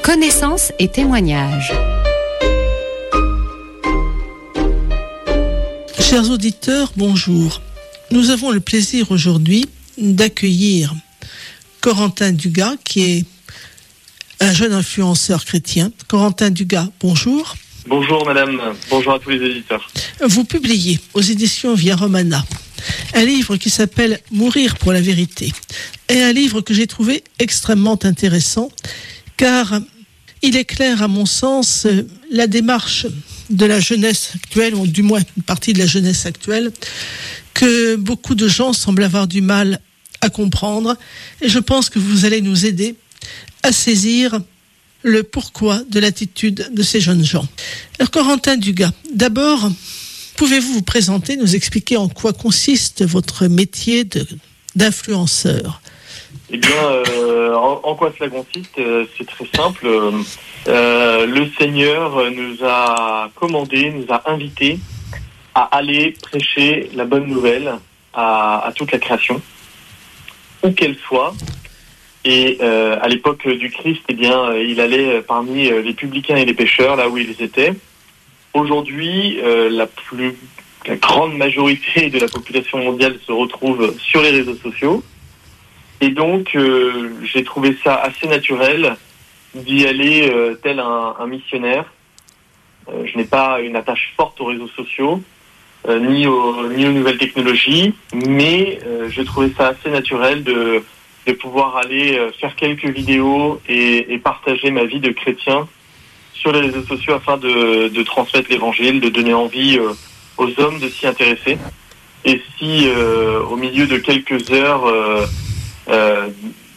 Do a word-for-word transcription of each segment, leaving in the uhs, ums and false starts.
Connaissances et témoignages. Chers auditeurs, bonjour. Nous avons le plaisir aujourd'hui d'accueillir Corentin Dugas, qui est un jeune influenceur chrétien. Corentin Dugas, bonjour. Bonjour madame, bonjour à tous les auditeurs. Vous publiez aux éditions Via Romana un livre qui s'appelle « Mourir pour la vérité » et un livre que j'ai trouvé extrêmement intéressant car il éclaire à mon sens la démarche de la jeunesse actuelle, ou du moins une partie de la jeunesse actuelle, que beaucoup de gens semblent avoir du mal à comprendre. Et je pense que vous allez nous aider à saisir le pourquoi de l'attitude de ces jeunes gens. Alors, Corentin Dugas, d'abord, pouvez-vous vous présenter, nous expliquer en quoi consiste votre métier de, d'influenceur ? Eh bien, euh, en, en quoi cela consiste ? euh, C'est très simple. Euh, le Seigneur nous a commandé, nous a invités à aller prêcher la bonne nouvelle à, à toute la création, où qu'elle soit. Et euh, à l'époque du Christ, eh bien, il allait parmi les publicains et les pécheurs, là où ils étaient. Aujourd'hui, euh, la plus la grande majorité de la population mondiale se retrouve sur les réseaux sociaux. Et donc, euh, j'ai trouvé ça assez naturel d'y aller euh, tel un, un missionnaire. Euh, je n'ai pas une attache forte aux réseaux sociaux, euh, ni, aux, ni aux nouvelles technologies, mais euh, je trouvais ça assez naturel de, de pouvoir aller euh, faire quelques vidéos et, et partager ma vie de chrétien sur les réseaux sociaux afin de, de transmettre l'évangile, de donner envie euh, aux hommes de s'y intéresser. Et si euh, au milieu de quelques heures euh, euh,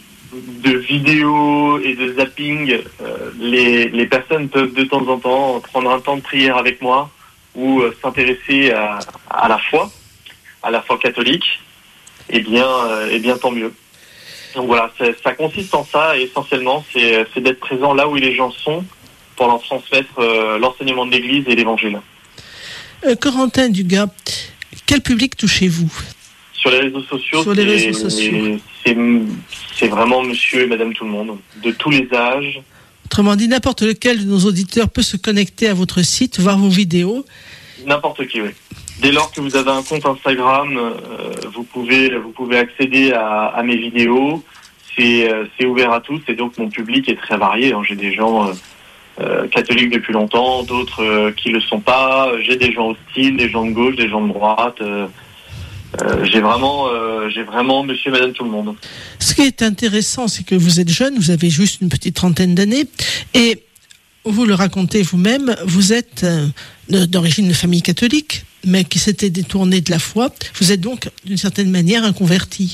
de vidéos et de zapping, euh, les, les personnes peuvent de temps en temps prendre un temps de prière avec moi ou euh, s'intéresser à, à la foi, à la foi catholique, eh bien, euh, eh bien tant mieux. Donc voilà, ça consiste en ça, et essentiellement, c'est, c'est d'être présent là où les gens sont, pour leur transmettre euh, l'enseignement de l'Église et l'Évangile. Euh, Corentin Dugas, quel public touchez-vous ? Sur les réseaux sociaux, Sur les réseaux sociaux. C'est, c'est vraiment monsieur et madame tout le monde, de tous les âges. Autrement dit, n'importe lequel de nos auditeurs peut se connecter à votre site, voir vos vidéos. N'importe qui, oui. Dès lors que vous avez un compte Instagram, euh, vous pouvez vous pouvez accéder à, à mes vidéos. C'est, euh, c'est ouvert à tous, et donc mon public est très varié. Hein. J'ai des gens... Euh, Euh, catholiques depuis longtemps, d'autres euh, qui le sont pas. J'ai des gens hostiles, des gens de gauche, des gens de droite. Euh, euh, j'ai vraiment, euh, j'ai vraiment monsieur et madame tout le monde. Ce qui est intéressant, c'est que vous êtes jeune, vous avez juste une petite trentaine d'années, et vous le racontez vous-même, vous êtes euh, d'origine de famille catholique, mais qui s'était détourné de la foi. Vous êtes donc, d'une certaine manière, un converti.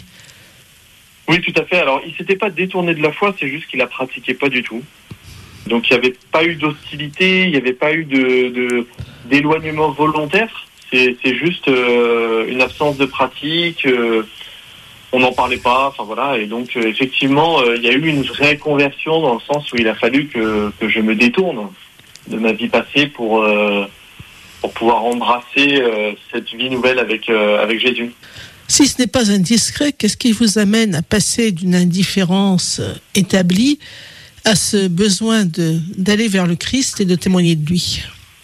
Oui, tout à fait. Alors, il s'était pas détourné de la foi, c'est juste qu'il la pratiquait pas du tout. Donc il n'y avait pas eu d'hostilité, il n'y avait pas eu de, de, d'éloignement volontaire. C'est, c'est juste euh, une absence de pratique, euh, on n'en parlait pas, enfin voilà. Et donc euh, effectivement, euh, il y a eu une vraie conversion dans le sens où il a fallu que, que je me détourne de ma vie passée pour, euh, pour pouvoir embrasser euh, cette vie nouvelle avec, euh, avec Jésus. Si ce n'est pas indiscret, qu'est-ce qui vous amène à passer d'une indifférence établie à ce besoin de, d'aller vers le Christ et de témoigner de lui ?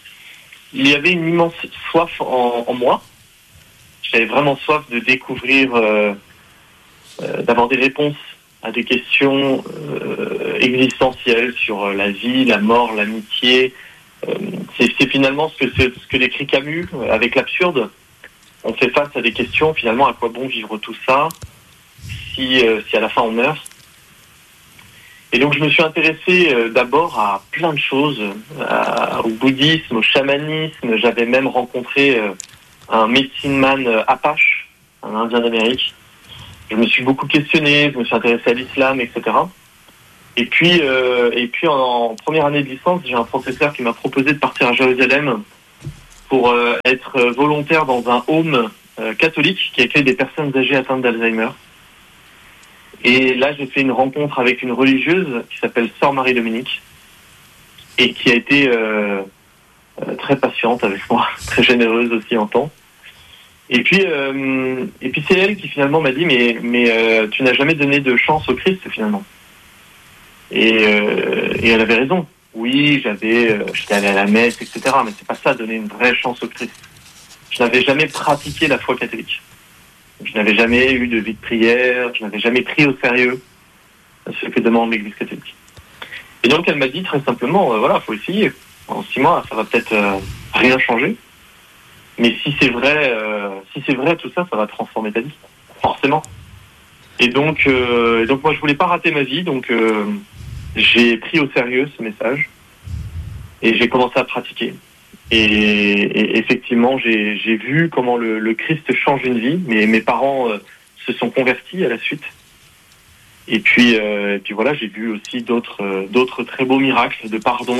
Il y avait une immense soif en, en moi. J'avais vraiment soif de découvrir, euh, euh, d'avoir des réponses à des questions euh, existentielles sur la vie, la mort, l'amitié. Euh, c'est, c'est finalement ce que, c'est, ce que décrit Camus avec l'absurde. On fait face à des questions, finalement, à quoi bon vivre tout ça si, euh, si à la fin on meurt ? Et donc je me suis intéressé euh, d'abord à plein de choses, à, au bouddhisme, au chamanisme. J'avais même rencontré euh, un medicine man euh, Apache, un Indien d'Amérique. Je me suis beaucoup questionné, je me suis intéressé à l'islam, et cetera. Et puis, euh, et puis en, en première année de licence, j'ai un professeur qui m'a proposé de partir à Jérusalem pour euh, être volontaire dans un home euh, catholique qui accueille des personnes âgées atteintes d'Alzheimer. Et là, j'ai fait une rencontre avec une religieuse qui s'appelle Sœur Marie-Dominique et qui a été euh, euh, très patiente avec moi, très généreuse aussi en temps. Et puis, euh, et puis c'est elle qui finalement m'a dit mais mais euh, tu n'as jamais donné de chance au Christ finalement. Et, euh, et elle avait raison. Oui, j'avais, euh, j'étais allé à la messe, et cetera. Mais c'est pas ça, donner une vraie chance au Christ. Je n'avais jamais pratiqué la foi catholique. Je n'avais jamais eu de vie de prière. Je n'avais jamais pris au sérieux ce que demande l'Église catholique. Et donc elle m'a dit très simplement, euh, voilà, faut essayer. En six mois, ça va peut-être euh, rien changer. Mais si c'est vrai, euh, si c'est vrai tout ça, ça va transformer ta vie, forcément. Et donc, euh, donc moi je voulais pas rater ma vie, donc euh, j'ai pris au sérieux ce message et j'ai commencé à pratiquer. Et, et effectivement, j'ai, j'ai vu comment le, le Christ change une vie. Mais mes parents euh, se sont convertis à la suite. Et puis, euh, et puis voilà, j'ai vu aussi d'autres, euh, d'autres très beaux miracles de pardon,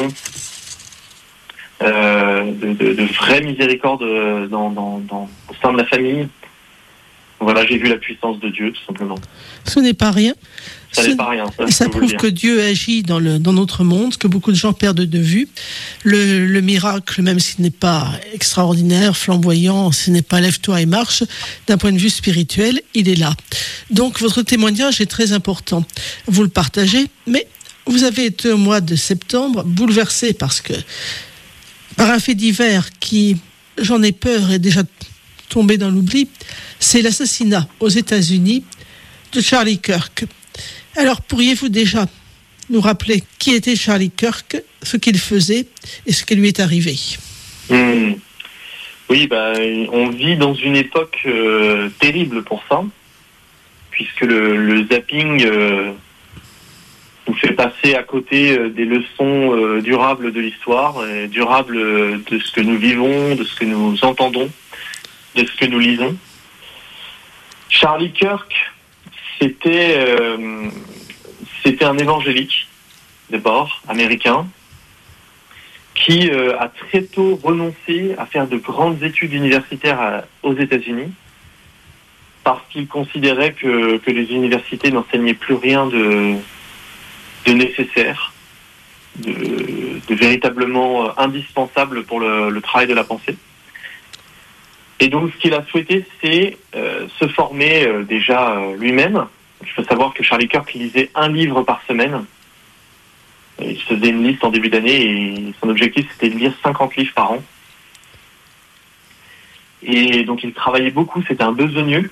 euh, de, de, de vraies miséricordes dans, dans, dans, au sein de la famille. Voilà, j'ai vu la puissance de Dieu, tout simplement. Ce n'est pas rien. Ça Ce... n'est pas rien. Ça, ça prouve que Dieu agit dans, le, dans notre monde, que beaucoup de gens perdent de vue. Le, le miracle, même s'il n'est pas extraordinaire, flamboyant, ce n'est pas lève-toi et marche, d'un point de vue spirituel, il est là. Donc votre témoignage est très important. Vous le partagez, mais vous avez été au mois de septembre bouleversé parce que, par un fait divers qui, j'en ai peur, est déjà tombé dans l'oubli, c'est l'assassinat aux États-Unis de Charlie Kirk. Alors, pourriez-vous déjà nous rappeler qui était Charlie Kirk, ce qu'il faisait et ce qui lui est arrivé ? mmh. Oui, bah, on vit dans une époque euh, terrible pour ça, puisque le, le zapping euh, nous fait passer à côté euh, des leçons euh, durables de l'histoire, et durables euh, de ce que nous vivons, de ce que nous entendons, de ce que nous lisons. Charlie Kirk, c'était euh, c'était un évangélique, d'abord, américain, qui euh, a très tôt renoncé à faire de grandes études universitaires à, aux États-Unis, parce qu'il considérait que, que les universités n'enseignaient plus rien de, de nécessaire, de, de véritablement indispensable pour le, le travail de la pensée. Et donc, ce qu'il a souhaité, c'est euh, se former euh, déjà euh, lui-même. Il faut savoir que Charlie Kirk lisait un livre par semaine. Et il faisait une liste en début d'année et son objectif, c'était de lire cinquante livres par an. Et donc, il travaillait beaucoup, c'était un besogneux.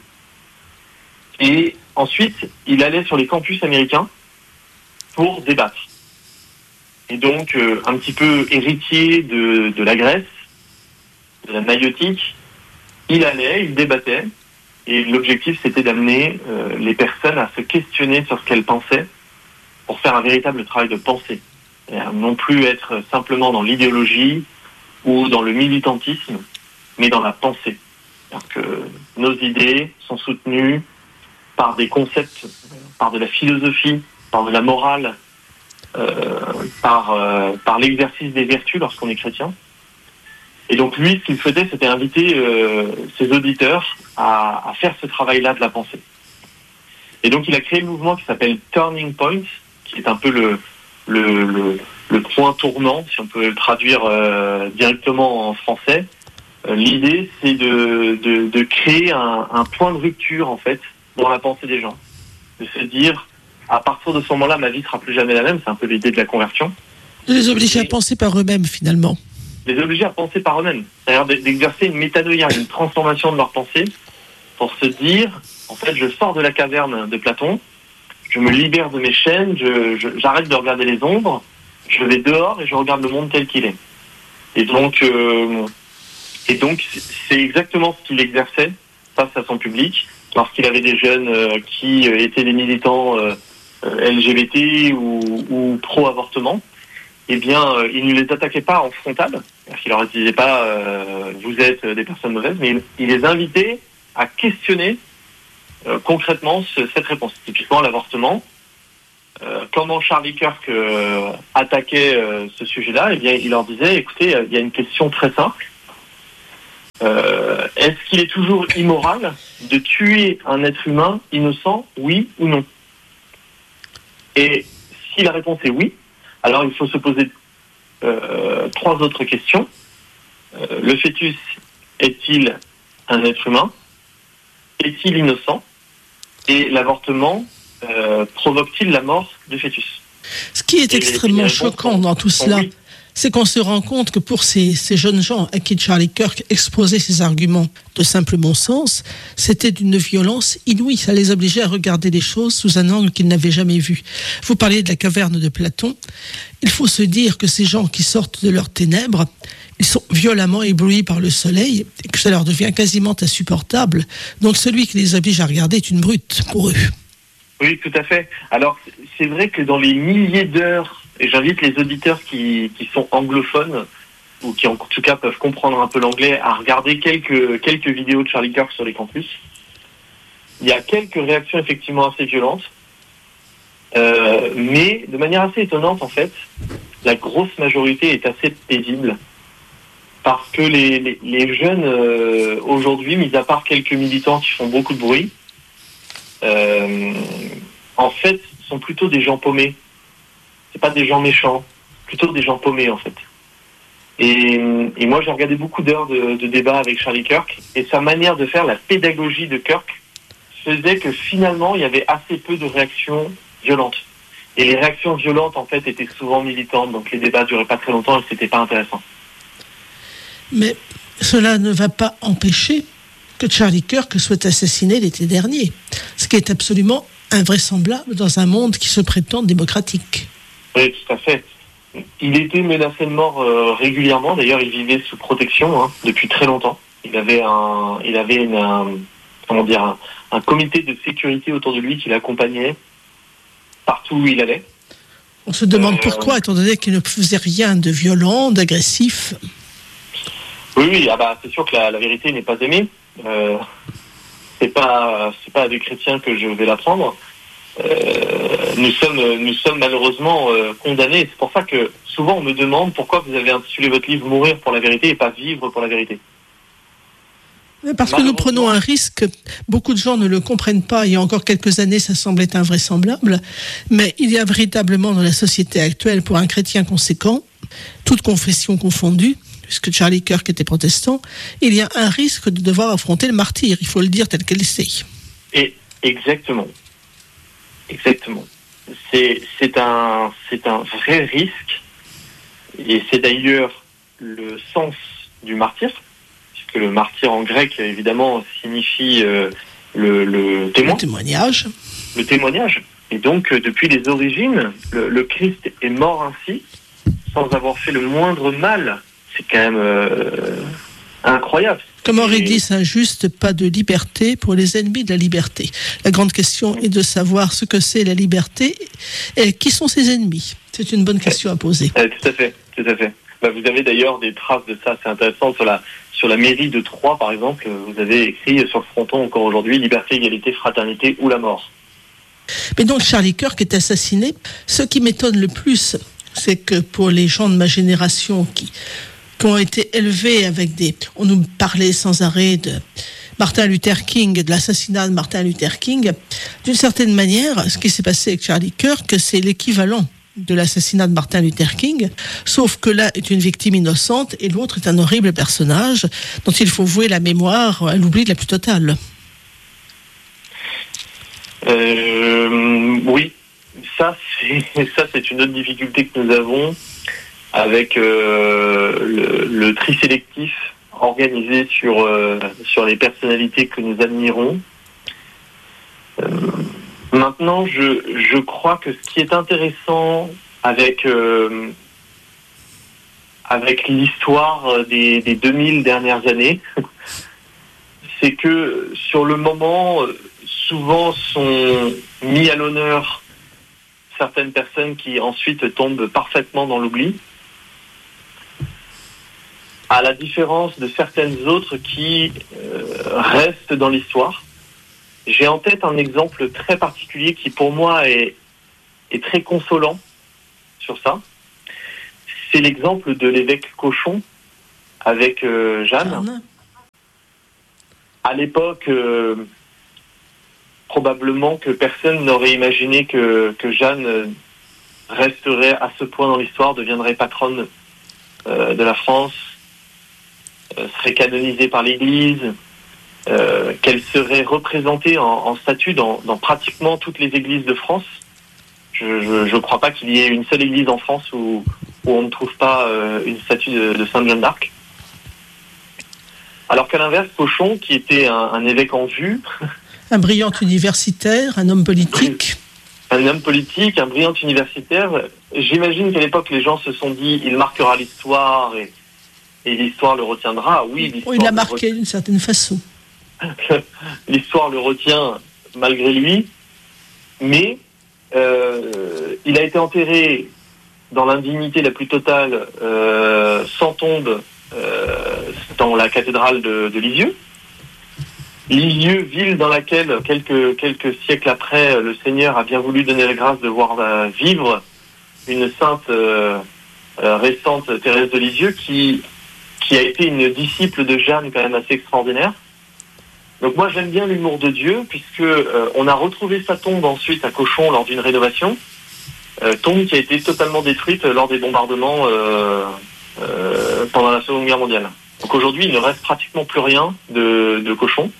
Et ensuite, il allait sur les campus américains pour débattre. Et donc, euh, un petit peu héritier de, de la Grèce, de la maïotique, il allait, il débattait, et l'objectif c'était d'amener euh, les personnes à se questionner sur ce qu'elles pensaient pour faire un véritable travail de pensée. Et à non plus être simplement dans l'idéologie ou dans le militantisme, mais dans la pensée. C'est-à-dire que nos idées sont soutenues par des concepts, par de la philosophie, par de la morale, euh, par, euh, par l'exercice des vertus lorsqu'on est chrétien. Et donc lui, ce qu'il faisait, c'était inviter euh, ses auditeurs à, à faire ce travail-là de la pensée. Et donc il a créé le mouvement qui s'appelle Turning Point, qui est un peu le, le, le, le point tournant, si on peut le traduire euh, directement en français. Euh, l'idée, c'est de, de, de créer un, un point de rupture, en fait, dans la pensée des gens. De se dire, à partir de ce moment-là, ma vie sera plus jamais la même. C'est un peu l'idée de la conversion. De les obliger à penser par eux-mêmes, finalement. Les obliger à penser par eux-mêmes. C'est-à-dire d'exercer une métanoïa, une transformation de leur pensée, pour se dire, en fait, je sors de la caverne de Platon, je me libère de mes chaînes, je, je, j'arrête de regarder les ombres, je vais dehors et je regarde le monde tel qu'il est. Et donc, euh, et donc c'est exactement ce qu'il exerçait face à son public, lorsqu'il avait des jeunes euh, qui étaient des militants euh, L G B T ou, ou pro-avortement. Eh bien, euh, il ne les attaquait pas en frontal, il leur disait pas euh, « vous êtes des personnes mauvaises », mais il, il les invitait à questionner euh, concrètement ce, cette réponse. Typiquement, l'avortement. Euh, comment Charlie Kirk euh, attaquait euh, ce sujet-là ? Eh bien, il leur disait « écoutez, il y a une question très simple. Euh, est-ce qu'il est toujours immoral de tuer un être humain innocent, oui ou non ?» Et si la réponse est oui, alors il faut se poser euh, trois autres questions. Euh, le fœtus est-il un être humain ? Est-il innocent ? Et l'avortement euh, provoque-t-il la mort du fœtus ? Ce qui est Et extrêmement choquant dans tout cela, oui. c'est qu'on se rend compte que pour ces, ces jeunes gens à qui Charlie Kirk exposait ses arguments de simple bon sens, c'était d'une violence inouïe. Ça les obligeait à regarder les choses sous un angle qu'ils n'avaient jamais vu. Vous parliez de la caverne de Platon. Il faut se dire que ces gens qui sortent de leurs ténèbres, ils sont violemment éblouis par le soleil et que ça leur devient quasiment insupportable. Donc celui qui les oblige à regarder est une brute pour eux. Oui, tout à fait. Alors, c'est vrai que dans les milliers d'heures, et j'invite les auditeurs qui, qui sont anglophones, ou qui en tout cas peuvent comprendre un peu l'anglais, à regarder quelques, quelques vidéos de Charlie Kirk sur les campus. Il y a quelques réactions effectivement assez violentes, euh, mais de manière assez étonnante en fait, la grosse majorité est assez paisible. Parce que les, les, les jeunes, euh, aujourd'hui, mis à part quelques militants qui font beaucoup de bruit, euh, en fait, sont plutôt des gens paumés. C'est pas des gens méchants, plutôt des gens paumés, en fait. Et, et moi, j'ai regardé beaucoup d'heures de, de débat avec Charlie Kirk, et sa manière de faire la pédagogie de Kirk faisait que finalement, il y avait assez peu de réactions violentes. Et les réactions violentes, en fait, étaient souvent militantes, donc les débats duraient pas très longtemps et c'était pas intéressant. Mais cela ne va pas empêcher que Charlie Kirk soit assassiné l'été dernier, ce qui est absolument invraisemblable dans un monde qui se prétend démocratique. Oui, tout à fait. Il était menacé de mort euh, régulièrement. D'ailleurs, il vivait sous protection hein, depuis très longtemps. Il avait un, il avait une, un, comment dire, un, un comité de sécurité autour de lui qui l'accompagnait partout où il allait. On se demande euh, pourquoi, étant donné qu'il ne faisait rien de violent, d'agressif. Oui, oui. Ah bah, c'est sûr que la, la vérité n'est pas aimée. Euh, c'est pas, c'est pas à des chrétiens que je vais l'apprendre. Euh, nous sommes, nous sommes malheureusement euh, condamnés. C'est pour ça que souvent on me demande pourquoi vous avez intitulé votre livre Mourir pour la vérité et pas Vivre pour la vérité. Parce que nous prenons un risque. Beaucoup de gens ne le comprennent pas. Il y a encore quelques années, ça semblait invraisemblable. Mais il y a véritablement dans la société actuelle, pour un chrétien conséquent, toute confession confondue, puisque Charlie Kirk était protestant, il y a un risque de devoir affronter le martyre. Il faut le dire tel qu'elle est. Et exactement. Exactement. C'est, c'est un, c'est un vrai risque. Et c'est d'ailleurs le sens du martyr, puisque le martyr en grec, évidemment, signifie euh, le, le témoin. Le témoignage. Le témoignage. Et donc, euh, depuis les origines, le, le Christ est mort ainsi, sans avoir fait le moindre mal. C'est quand même euh, incroyable. Comme aurait Et... dit Saint-Just, pas de liberté pour les ennemis de la liberté. La grande question est de savoir ce que c'est la liberté et qui sont ses ennemis. C'est une bonne question à poser. Euh, tout à fait, tout à fait. Bah, vous avez d'ailleurs des traces de ça, c'est intéressant. Sur la, sur la mairie de Troyes, par exemple, vous avez écrit sur le fronton encore aujourd'hui « Liberté, égalité, fraternité ou la mort ». Mais donc Charlie Kirk est assassiné. Ce qui m'étonne le plus, c'est que pour les gens de ma génération qui... qui ont été élevés avec des... On nous parlait sans arrêt de Martin Luther King, de l'assassinat de Martin Luther King. D'une certaine manière, ce qui s'est passé avec Charlie Kirk, c'est l'équivalent de l'assassinat de Martin Luther King, sauf que là est une victime innocente et l'autre est un horrible personnage dont il faut vouer la mémoire à l'oubli de la plus totale. Euh, oui, ça c'est, ça c'est une autre difficulté que nous avons avec euh, le, le tri sélectif organisé sur, euh, sur les personnalités que nous admirons. Euh, maintenant, je, je crois que ce qui est intéressant avec, euh, avec l'histoire des, des deux mille dernières années, c'est que sur le moment, souvent sont mis à l'honneur certaines personnes qui ensuite tombent parfaitement dans l'oubli, à la différence de certaines autres qui euh, restent dans l'histoire. J'ai en tête un exemple très particulier qui pour moi est, est très consolant sur ça. C'est l'exemple de l'évêque Cochon avec euh, Jeanne. Jeanne. À l'époque, euh, probablement que personne n'aurait imaginé que, que Jeanne resterait à ce point dans l'histoire, deviendrait patronne euh, de la France, euh, serait canonisée par l'Église, euh, qu'elle serait représentée en, en statut dans, dans pratiquement toutes les églises de France. Je ne crois pas qu'il y ait une seule église en France où, où on ne trouve pas euh, une statue de, de Sainte Jeanne d'Arc. Alors qu'à l'inverse, Cochon, qui était un, un évêque en vue... Un brillant universitaire, un homme politique. Un homme politique, un brillant universitaire. J'imagine qu'à l'époque, les gens se sont dit, il marquera l'histoire et, et l'histoire le retiendra. Oui, l'histoire Oh, il l'a le marqué retient. d'une certaine façon. L'histoire le retient malgré lui, mais euh, il a été enterré dans l'indignité la plus totale, euh, sans tombe, euh, dans la cathédrale de, de Lisieux. Lisieux, ville dans laquelle, quelques, quelques siècles après, le Seigneur a bien voulu donner la grâce de voir euh, vivre une sainte euh, euh, récente, Thérèse de Lisieux, qui, qui a été une disciple de Jeanne quand même assez extraordinaire. Donc moi j'aime bien l'humour de Dieu, puisque euh, on a retrouvé sa tombe ensuite à Cochon lors d'une rénovation, euh, tombe qui a été totalement détruite lors des bombardements euh, euh, pendant la Seconde Guerre mondiale. Donc aujourd'hui il ne reste pratiquement plus rien de, de Cochon.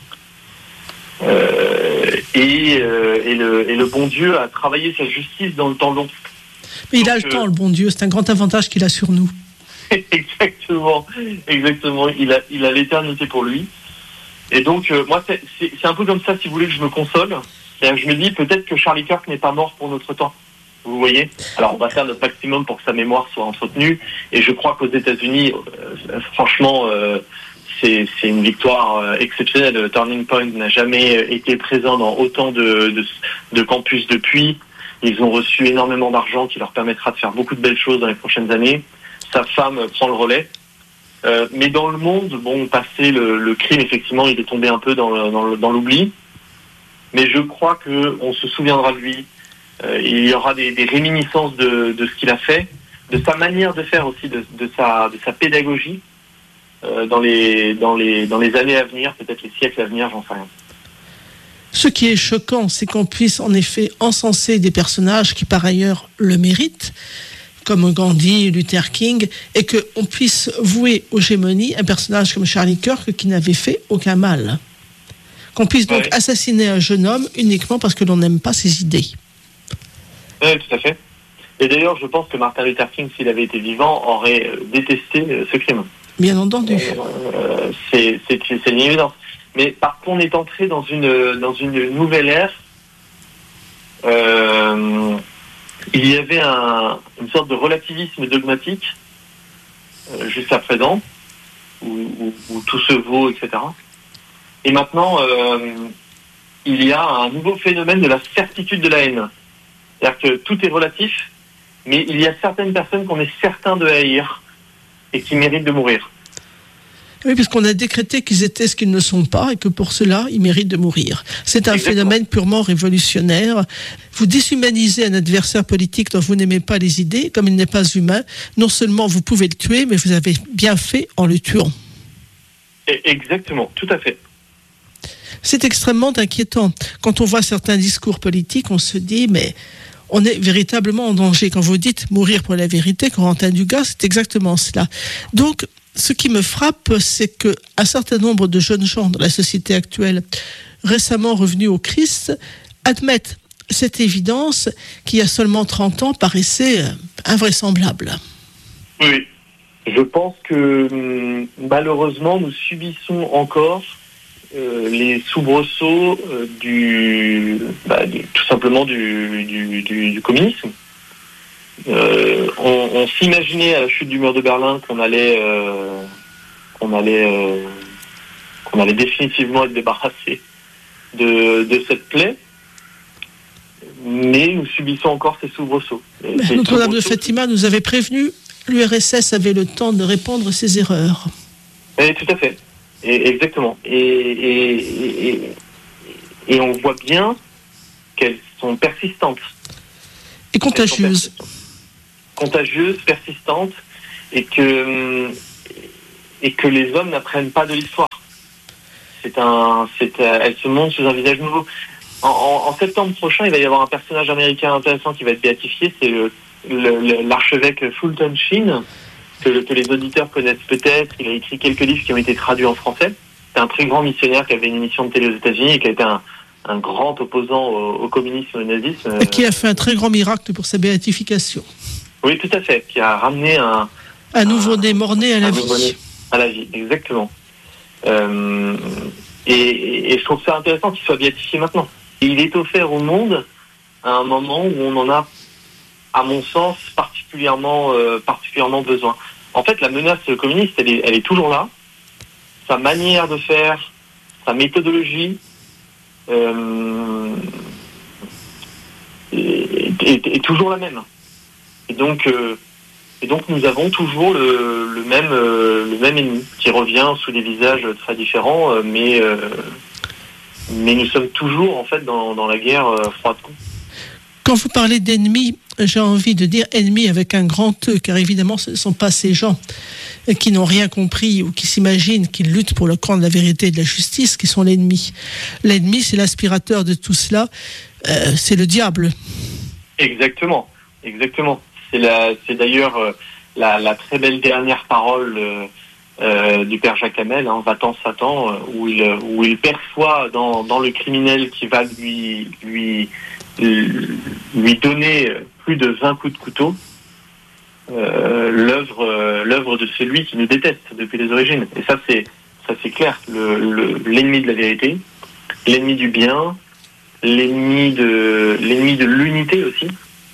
Euh, et, euh, et, le, et le bon Dieu a travaillé sa justice dans le temps long. Mais il Donc, a le euh, temps, le bon Dieu, c'est un grand avantage qu'il a sur nous. Exactement, exactement. Il a, il a l'éternité pour lui. Et donc, euh, moi, c'est, c'est, c'est un peu comme ça, si vous voulez, que je me console. C'est-à-dire que je me dis, peut-être que Charlie Kirk n'est pas mort pour notre temps. Vous voyez ? Alors, on va faire notre maximum pour que sa mémoire soit entretenue. Et je crois qu'aux États-Unis, euh, franchement, euh, c'est, c'est une victoire euh, exceptionnelle. Turning Point n'a jamais été présent dans autant de, de, de campus depuis. Ils ont reçu énormément d'argent qui leur permettra de faire beaucoup de belles choses dans les prochaines années. Sa femme prend le relais. Euh, mais dans le monde, bon, passé le, le crime, effectivement, il est tombé un peu dans, le, dans, le, dans l'oubli. Mais je crois que on se souviendra de lui. Euh, il y aura des, des réminiscences de, de ce qu'il a fait, de sa manière de faire aussi, de, de sa, de sa pédagogie euh, dans les, dans les, dans les années à venir, peut-être les siècles à venir, j'en sais rien. Ce qui est choquant, c'est qu'on puisse en effet encenser des personnages qui par ailleurs le méritent, comme Gandhi, Luther King, et qu'on puisse vouer aux gémonies un personnage comme Charlie Kirk qui n'avait fait aucun mal. Qu'on puisse donc Ouais. assassiner un jeune homme uniquement parce que l'on n'aime pas ses idées. Oui, tout à fait. Et d'ailleurs, je pense que Martin Luther King, s'il avait été vivant, aurait euh, détesté euh, ce crime. Bien entendu. Euh, c'est, c'est, c'est une évidence. Mais par contre, on est entré dans une, dans une nouvelle ère. Euh, il y avait un, une sorte de relativisme dogmatique euh, jusqu'à présent, où, où, où tout se vaut, et cetera. Et maintenant, euh, il y a un nouveau phénomène de la certitude de la haine. C'est-à-dire que tout est relatif, mais il y a certaines personnes qu'on est certain de haïr et qui méritent de mourir. Oui, puisqu'on a décrété qu'ils étaient ce qu'ils ne sont pas et que pour cela, ils méritent de mourir. C'est un Exactement. phénomène purement révolutionnaire. Vous déshumanisez un adversaire politique dont vous n'aimez pas les idées, comme il n'est pas humain. Non seulement vous pouvez le tuer, mais vous avez bien fait en le tuant. Et exactement, tout à fait. C'est extrêmement inquiétant. Quand on voit certains discours politiques, on se dit, mais on est véritablement en danger. Quand vous dites mourir pour la vérité, Corentin Dugas, c'est exactement cela. Donc, ce qui me frappe, c'est qu'un certain nombre de jeunes gens dans la société actuelle, récemment revenus au Christ, admettent cette évidence qui, il y a seulement trente ans, paraissait invraisemblable. Oui. Je pense que hum, malheureusement, nous subissons encore euh, les soubresauts euh, du, bah, du, tout simplement du, du, du, du communisme. Euh, on, on s'imaginait à la chute du mur de Berlin qu'on allait, euh, qu'on allait, euh, qu'on allait définitivement être débarrassé de, de cette plaie, mais nous subissons encore ces soubresauts. Et ces Notre-Dame de soubresauts- Fatima nous avait prévenu, l'U R S S avait le temps de répandre ses erreurs. Oui, tout à fait. Et, exactement. Et, et, et, et on voit bien qu'elles sont persistantes. Et contagieuse. Contagieuses, persistantes, et que, et que les hommes n'apprennent pas de l'histoire. C'est un, c'est, elles se montrent sous un visage nouveau. En, en, en septembre prochain, il va y avoir un personnage américain intéressant qui va être béatifié, c'est le, le, le, l'archevêque Fulton Sheen, que, que les auditeurs connaissent peut-être. Il a écrit quelques livres qui ont été traduits en français. C'est un très grand missionnaire qui avait une émission de télé aux États-Unis et qui a été un, un grand opposant au, au communisme et au nazisme. Et qui a fait un très grand miracle pour sa béatification. Oui, tout à fait, qui a ramené un... Un nouveau-né mort-né à la vie. À la vie, exactement. Euh, et, et je trouve ça intéressant qu'il soit béatifié maintenant. Et il est offert au monde à un moment où on en a, à mon sens, particulièrement, euh, particulièrement besoin. En fait, la menace communiste, elle est, elle est toujours là. Sa manière de faire, sa méthodologie euh, est, est, est toujours la même. Et donc... Euh, Et donc nous avons toujours le, le même euh, le même ennemi qui revient sous des visages très différents, euh, mais euh, mais nous sommes toujours en fait dans, dans la guerre euh, froide. Quand vous parlez d'ennemis, j'ai envie de dire ennemis avec un grand E, car évidemment ce ne sont pas ces gens qui n'ont rien compris ou qui s'imaginent qu'ils luttent pour le camp de la vérité et de la justice qui sont l'ennemi. L'ennemi, c'est l'aspirateur de tout cela, euh, c'est le diable. Exactement, exactement. C'est, la, c'est d'ailleurs euh, la, la très belle dernière parole euh, euh, du père Jacques Hamel, hein, Va-t'en Satan, euh, où, il, où il perçoit dans, dans le criminel qui va lui, lui, lui donner plus de vingt coups de couteau, euh, l'œuvre, euh, l'œuvre de celui qui nous déteste depuis les origines. Et ça, c'est, ça, c'est clair. Le, le, l'ennemi de la vérité, l'ennemi du bien, l'ennemi de, l'ennemi de l'unité aussi.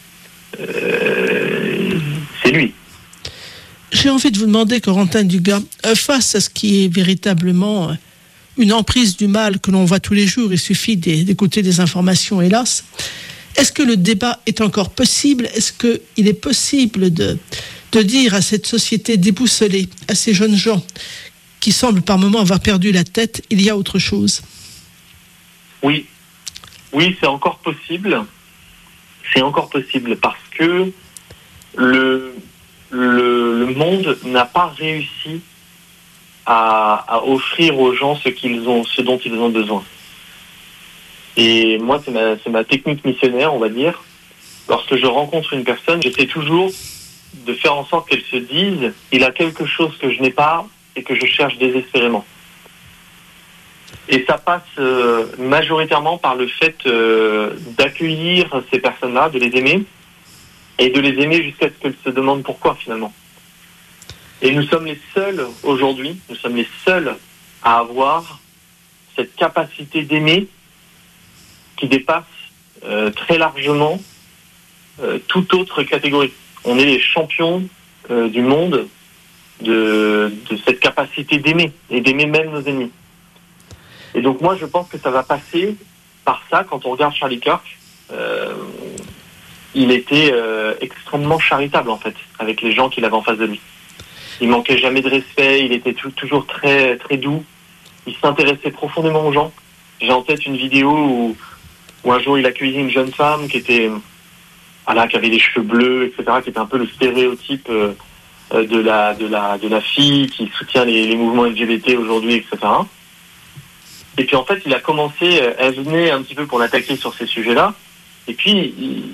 Euh, c'est lui. J'ai envie de vous demander, Corentin Dugas, face à ce qui est véritablement une emprise du mal que l'on voit tous les jours, il suffit d'écouter des informations, hélas, est-ce que le débat est encore possible ? Est-ce qu'il est possible de, de dire à cette société déboussolée, à ces jeunes gens qui semblent par moments avoir perdu la tête, il y a autre chose ? Oui, oui, c'est encore possible. C'est encore possible parce que le, le, le monde n'a pas réussi à, à offrir aux gens ce qu'ils ont, ce dont ils ont besoin. Et moi, c'est ma, c'est ma technique missionnaire, on va dire. Lorsque je rencontre une personne, j'essaie toujours de faire en sorte qu'elle se dise « il a quelque chose que je n'ai pas et que je cherche désespérément ». Et ça passe euh, majoritairement par le fait euh, d'accueillir ces personnes-là, de les aimer, et de les aimer jusqu'à ce qu'elles se demandent pourquoi finalement. Et nous sommes les seuls aujourd'hui, nous sommes les seuls à avoir cette capacité d'aimer qui dépasse euh, très largement euh, toute autre catégorie. On est les champions euh, du monde de, de cette capacité d'aimer, et d'aimer même nos ennemis. Et donc moi, je pense que ça va passer par ça. Quand on regarde Charlie Kirk, euh, il était euh, extrêmement charitable, en fait, avec les gens qu'il avait en face de lui. Il manquait jamais de respect, il était tout, toujours très, très doux. Il s'intéressait profondément aux gens. J'ai en tête une vidéo où, où un jour, il accueillait une jeune femme qui était, voilà, qui avait des cheveux bleus, et cetera, qui était un peu le stéréotype euh, de la, de la, de la fille qui soutient les, les mouvements L G B T aujourd'hui, et cetera. Et puis en fait, il a commencé, elle venait un petit peu pour l'attaquer sur ces sujets-là. Et puis, il,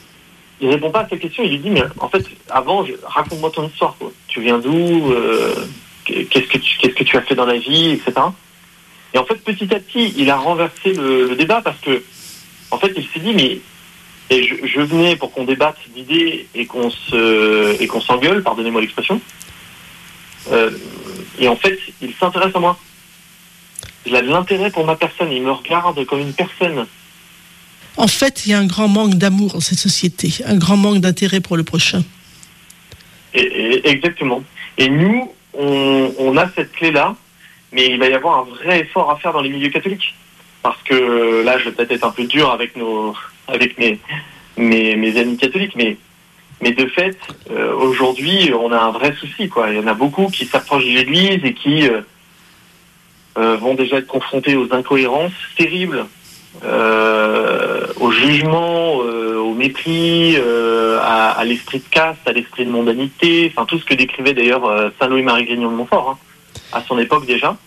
il répond pas à cette question. Il lui dit, mais en fait, avant, je, raconte-moi ton histoire, quoi. Tu viens d'où euh, qu'est-ce que tu, qu'est-ce que tu as fait dans la vie, et cetera. Et en fait, petit à petit, il a renversé le, le débat parce que, en fait, il s'est dit, mais et je, je venais pour qu'on débatte d'idées et qu'on se et qu'on s'engueule, pardonnez-moi l'expression. Euh, et en fait, il s'intéresse à moi. Il a de l'intérêt pour ma personne, il me regarde comme une personne. En fait, il y a un grand manque d'amour dans cette société, un grand manque d'intérêt pour le prochain. Et, et, exactement. Et nous, on, on a cette clé-là, mais il va y avoir un vrai effort à faire dans les milieux catholiques. Parce que là, je vais peut-être être un peu dur avec nos, avec mes, mes, mes amis catholiques, mais, mais de fait, euh, aujourd'hui, on a un vrai souci, quoi. Il y en a beaucoup qui s'approchent de l'Église et qui euh, Euh, vont déjà être confrontés aux incohérences terribles, euh, au jugement, euh, au mépris, euh, à, à l'esprit de caste, à l'esprit de mondanité, enfin tout ce que décrivait d'ailleurs euh, Saint Louis-Marie Grignon de Montfort, hein, à son époque déjà.